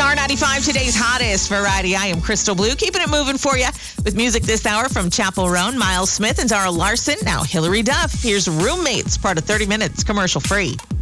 Star 95, today's hottest variety. I am Crystal Blue, keeping it moving for you with music this hour from Chappell Roan, Miles Smith, and Zara Larson. Now, Hillary Duff. Here's Roommates, part of 30 Minutes, commercial free.